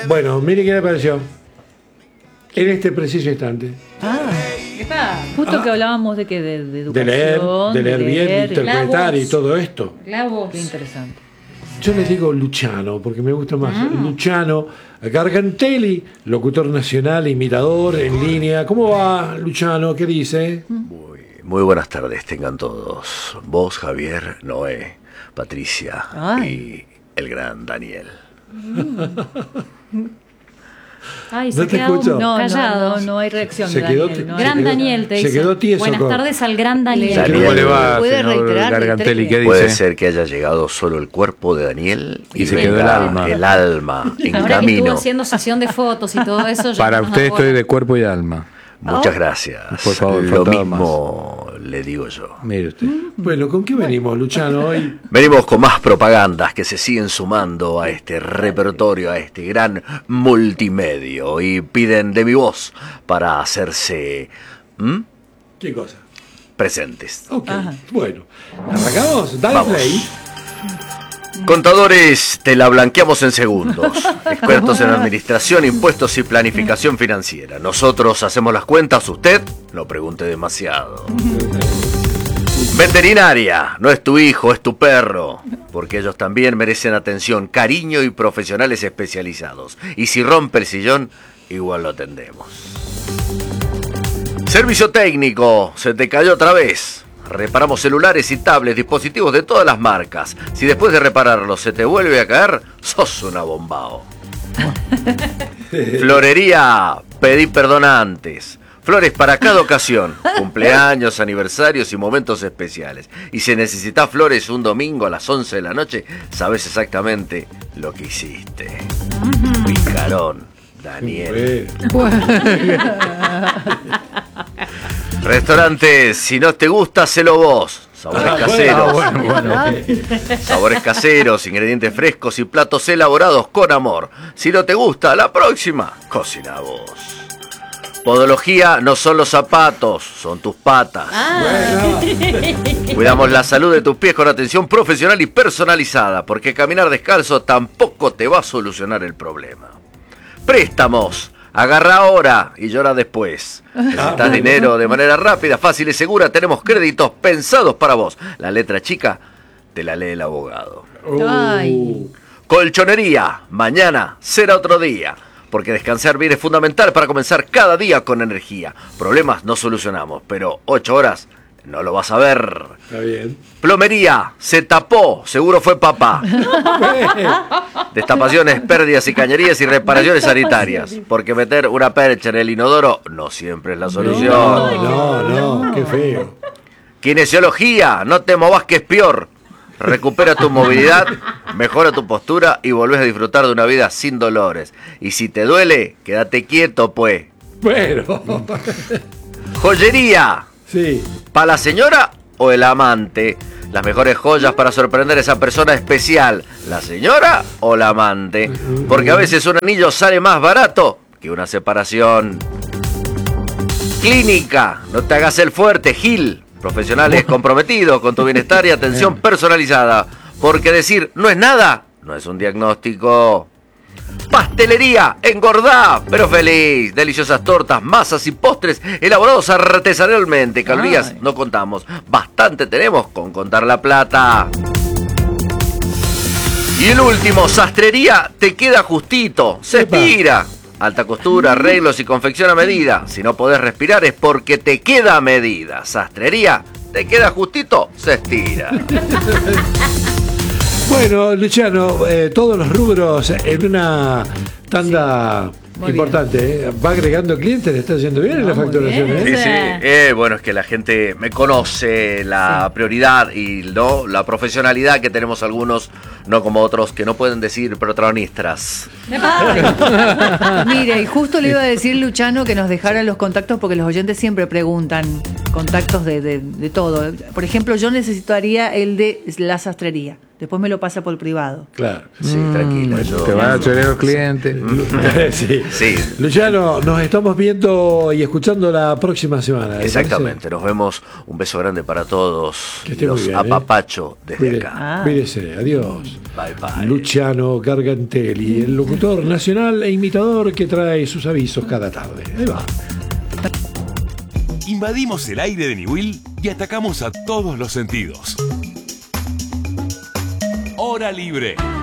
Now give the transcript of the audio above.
Bueno, mire qué le pareció. En este preciso instante. Justo que hablábamos de que de educación, De leer bien, de interpretar y todo esto. Qué interesante. Yo le digo Luciano, porque me gusta más. Luciano Gargantelli, locutor nacional, imitador, en línea. ¿Cómo va, Luciano? ¿Qué dice? Muy buenas tardes, tengan todos. Vos, Javier, Noé, Patricia y el gran Daniel. Ay, ¿No te escucho? Callado. No hay reacción. Se quedó, Daniel, ¿no? Gran Daniel te dice. Se quedó tieso. Buenas tardes al gran Daniel. ¿Cómo le va, ¿Puede reiterar? Gargantelli? ¿Qué dice? Puede ser que haya llegado solo el cuerpo de Daniel y se quedó el alma. El alma en Ahora que camino. estuvo haciendo sesión de fotos y todo eso. Para usted estoy de cuerpo y alma. Muchas gracias. Por favor, lo faltaba mismo le digo yo. Mire usted. Bueno, ¿con qué venimos, Luciano, hoy? Venimos con más propagandas que se siguen sumando a este repertorio, a este gran multimedio, y piden de mi voz para hacerse ¿Qué cosa? presentes. Ok, bueno. ¿Arrancamos? Dale Vamos. play. Contadores, te la blanqueamos en segundos. Expertos en administración, impuestos y planificación financiera. Nosotros hacemos las cuentas, usted no pregunte demasiado. Veterinaria, no es tu hijo, es tu perro. Porque ellos también merecen atención, cariño y profesionales especializados. Y si rompe el sillón, igual lo atendemos. Servicio técnico, se te cayó otra vez. Reparamos celulares y tablets, dispositivos de todas las marcas. Si después de repararlos se te vuelve a caer, sos una bombao. Florería, pedí perdón antes. Flores para cada ocasión, cumpleaños, aniversarios y momentos especiales. Y si necesitas flores un domingo a las 11 de la noche, sabes exactamente lo que hiciste. Picarón, Daniel. Restaurantes, si no te gusta, hacelo vos. Sabores caseros. Sabores caseros, ingredientes frescos y platos elaborados con amor. Si no te gusta, la próxima, cocina vos. Podología no son los zapatos, son tus patas. Cuidamos la salud de tus pies con atención profesional y personalizada, porque caminar descalzo tampoco te va a solucionar el problema. Préstamos. Agarra ahora y llora después. Necesitas dinero de manera rápida, fácil y segura. Tenemos créditos pensados para vos. La letra chica te la lee el abogado. Colchonería. Mañana será otro día. Porque descansar bien es fundamental para comenzar cada día con energía. Problemas no solucionamos, pero 8 horas no lo vas a ver. Está bien. Plomería, se tapó, seguro fue papá. Destapaciones, pérdidas y cañerías y reparaciones sanitarias. Porque meter una percha en el inodoro no siempre es la solución. No, qué feo. Kinesiología, no te movas que es peor. Recupera tu movilidad, mejora tu postura y volvés a disfrutar de una vida sin dolores. Y si te duele, quédate quieto, pues. Bueno. Joyería. Sí. ¿Para la señora o el amante? Las mejores joyas para sorprender a esa persona especial. ¿La señora o la amante? Porque a veces un anillo sale más barato que una separación. Clínica. No te hagas el fuerte, Gil. Profesionales comprometidos con tu bienestar y atención personalizada. Porque decir no es nada, no es un diagnóstico. Pastelería, engordá, pero feliz. Deliciosas tortas, masas y postres elaborados artesanalmente. Calorías no contamos, bastante tenemos con contar la plata. Y el último, sastrería, te queda justito, se estira. Alta costura, arreglos y confección a medida. Si no podés respirar es porque te queda a medida. Sastrería, te queda justito, se estira. Bueno, Luciano, todos los rubros en una tanda importante. Va agregando clientes, le está haciendo bien en la facturación. Sí, sí. Bueno, es que la gente me conoce la prioridad y la profesionalidad que tenemos algunos, no como otros que no pueden decir protagonistas. Mire, y justo le iba a decir, Luciano, que nos dejara los contactos porque los oyentes siempre preguntan contactos de todo. Por ejemplo, yo necesitaría el de la sastrería. Después me lo pasa por privado. Claro. Sí, tranquila. yo- Te van a chorear los clientes. Sí. Sí. Luciano, nos estamos viendo y escuchando la próxima semana. ¿le Exactamente, nos vemos. Un beso grande para todos. Que esté muy Los bien, apapacho desde Cuide- acá. Cuídese, adiós. Bye bye. Luciano Gargantelli, el locutor nacional e imitador que trae sus avisos cada tarde. Ahí va. Invadimos el aire de Niwil y atacamos a todos los sentidos. Hora libre.